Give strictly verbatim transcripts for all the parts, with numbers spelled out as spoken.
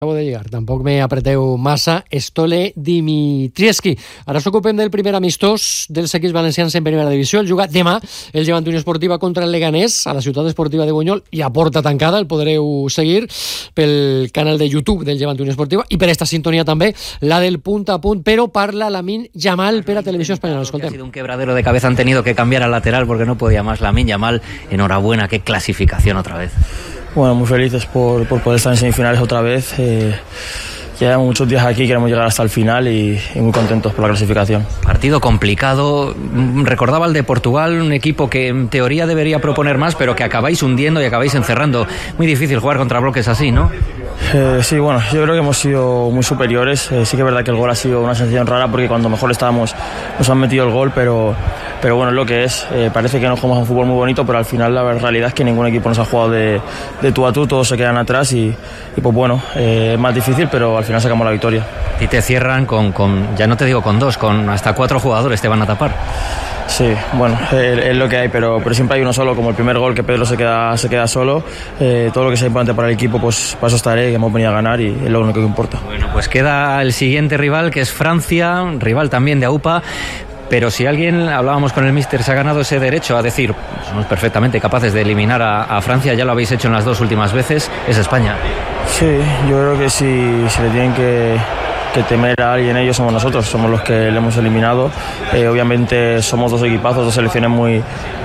Acabo de llegar, tampoc me apreteu massa. Stole Dimitrievski. Ara s'ocupem del primer amistós dels equips valencians en primera divisió. El juga demà el Llevant Unió Esportiva contra el Leganés a la ciutat esportiva de Bunyol i a porta tancada. El podreu seguir pel canal de YouTube del Llevant Unió Esportiva i per esta sintonia també, la del punt a punt, però parla Lamine Yamal per a Televisió Espanyola. Escoltem. Ha sido un quebradero de cabeza, han tenido que cambiar al lateral porque no podía más. Lamine Yamal, enhorabuena, qué clasificación otra vez. Bueno, muy felices por, por poder estar en semifinales otra vez. Eh, llevamos muchos días aquí, queremos llegar hasta el final y, y muy contentos por la clasificación. Partido complicado. Recordaba el de Portugal, un equipo que en teoría debería proponer más, pero que acabáis hundiendo y acabáis encerrando. Muy difícil jugar contra bloques así, ¿no? Eh, sí, bueno, yo creo que hemos sido muy superiores. Eh, sí que es verdad que el gol ha sido una sensación rara porque cuando mejor estábamos nos han metido el gol, pero, pero bueno, es lo que es. Eh, parece que nos jugamos un fútbol muy bonito, pero al final la realidad es que ningún equipo nos ha jugado de, de tú a tú, todos se quedan atrás y, y pues bueno, eh, es más difícil, pero al final sacamos la victoria. Y te cierran con, con, ya no te digo con dos, con hasta cuatro jugadores te van a tapar. Sí, bueno, es, es lo que hay, pero, pero siempre hay uno solo, como el primer gol que Pedro se queda, se queda solo. Eh, todo lo que sea importante para el equipo, pues para eso estaré, que hemos venido a ganar y es lo único que importa. Bueno, pues queda el siguiente rival, que es Francia, rival también de A U P A. Pero si alguien, hablábamos con el míster, se ha ganado ese derecho a decir, somos perfectamente capaces de eliminar a, a Francia, ya lo habéis hecho en las dos últimas veces, es España. Sí, yo creo que si, si le tienen que... que temer a alguien, ellos somos nosotros, somos los que le hemos eliminado. Eh, obviamente somos dos equipazos, dos selecciones muy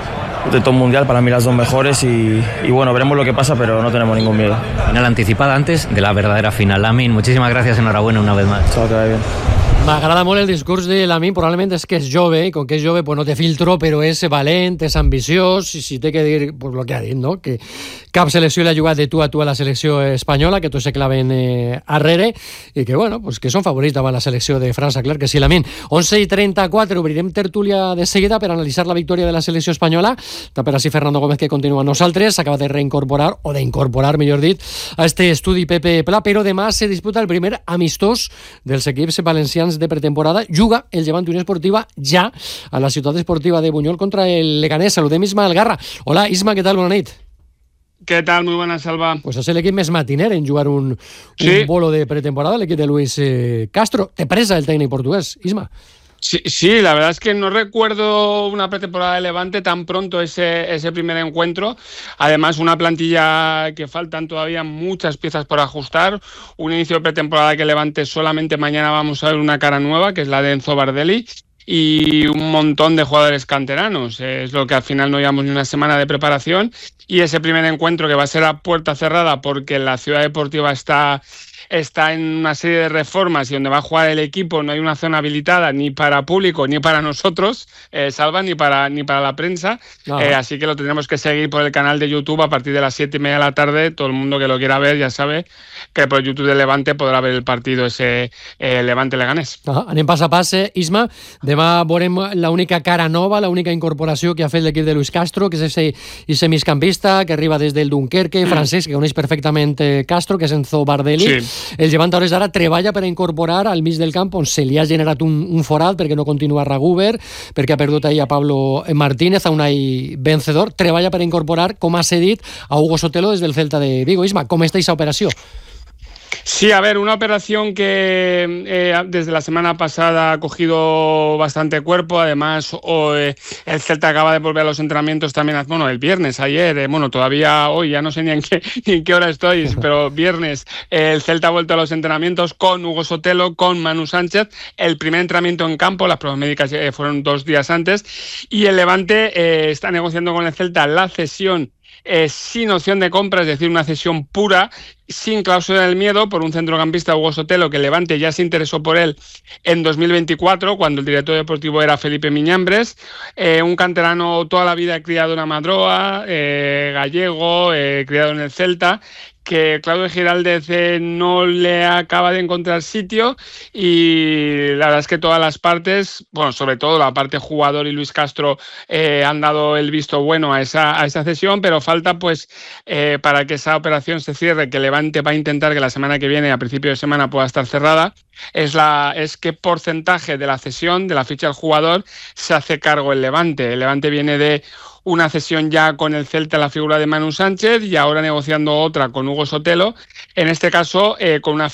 de top mundial, para mí las dos mejores y, y bueno, veremos lo que pasa, pero no tenemos ningún miedo. Final anticipada antes de la verdadera final. Lamine, muchísimas gracias, enhorabuena una vez más. Chao, que vaya bien. M'agrada molt el discurs de Lamine, probablement és que és jove, i com que és jove pues no té filtro, però és valent, és ambiciós, i si té que dir pues, el que ha dit, no? Que cap selecció l'ha jugat de tu a tu a la selecció espanyola, que tots se claven eh, arrere, i que, bueno, pues que són favorits davant la selecció de França, clar que sí, Lamine. onze i trenta-quatre, obrirem tertúlia de seguida per analitzar la victòria de la selecció espanyola, per així Fernando Gómez, que continua amb nosaltres, s'acaba de reincorporar, o d'incorporar, millor dit, a este estudi Pepe Pla, però demà se disputa el primer amistós dels equips valencians de pretemporada. Juga el Llevant Unió Esportiva ja a la ciutat esportiva de Bunyol contra el Leganés. Saludem Isma Algarra. Hola Isma, què tal? Bona nit. ¿Qué tal? Muy buena, Salva. Pues es el equip més matiner en jugar un, sí. un bolo de pretemporada, l'equip de Luis eh, Castro. Te presa el técnico portugués, Isma. Sí, sí, la verdad es que no recuerdo una pretemporada de Levante tan pronto ese, ese primer encuentro. Además, una plantilla que faltan todavía muchas piezas por ajustar. Un inicio de pretemporada que Levante solamente mañana vamos a ver una cara nueva, que es la de Enzo Bardelli. Y un montón de jugadores canteranos. Es lo que al final no llevamos ni una semana de preparación. Y ese primer encuentro que va a ser a puerta cerrada porque la ciudad deportiva está... está en una serie de reformas y donde va a jugar el equipo no hay una zona habilitada ni para público ni para nosotros, eh, Salva, ni para, ni para la prensa, no. eh, así que lo tendremos que seguir por el canal de YouTube a partir de las siete y media de la tarde. Todo el mundo que lo quiera ver ya sabe que por YouTube de Levante podrà ver el partido ese eh, Levante-Leganés. Ah, anem pas a pas, eh, Isma. Demà veurem l'única cara nova, l'única incorporació que ha fet l'equip de Luis Castro, que és ese, ese migcampista que arriba des del Dunkerque, francès, que coneix perfectament Castro, que és Enzo Bardelli. Sí. El Llevant a hores d'ara treballa per a incorporar al mig del camp on se li ha generat un, un forat perquè no continua Raguber, perquè ha perdut ahir a Pablo Martínez, a Unai Vencedor. Treballa per a incorporar, com ha cedit, a Hugo Sotelo des del Celta de Vigo. Isma, com està aquesta operació? Sí, a ver, una operación que eh, desde la semana pasada ha cogido bastante cuerpo. Además, oh, eh, el Celta acaba de volver a los entrenamientos también, bueno, el viernes, ayer, eh, bueno, todavía hoy, ya no sé ni en qué, ni en qué hora estoy, pero viernes eh, el Celta ha vuelto a los entrenamientos con Hugo Sotelo, con Manu Sánchez. El primer entrenamiento en campo, las pruebas médicas eh, fueron dos días antes, y el Levante eh, está negociando con el Celta la cesión Eh, sin opción de compra, es decir, una cesión pura, sin cláusula del miedo, por un centrocampista, Hugo Sotelo, que Levante ya se interesó por él en dos mil veinticuatro, cuando el director deportivo era Felipe Miñambres, eh, un canterano toda la vida criado en Amadroa, eh, gallego, eh, criado en el Celta, que Claudio Giraldez eh, no le acaba de encontrar sitio, y la verdad es que todas las partes, bueno, sobre todo la parte jugador y Luis Castro eh, han dado el visto bueno a esa, a esa cesión, pero falta pues eh, para que esa operación se cierre, que Levante va a intentar que la semana que viene, a principio de semana, pueda estar cerrada, es, la, es qué porcentaje de la cesión, de la ficha del jugador, se hace cargo el Levante. El Levante viene de una cesión ya con el Celta, la figura de Manu Sánchez, y ahora negociando otra con Hugo Sotelo, en este caso eh, con una